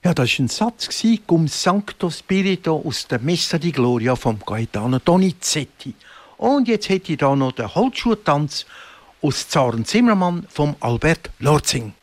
Ja, das war ein Satz cum Sancto Spirito aus der Messa di Gloria von Gaetano Donizetti. Und jetzt hätte ich da noch den Holzschuhtanz aus Zaren Zimmermann vom Albert Lorzing.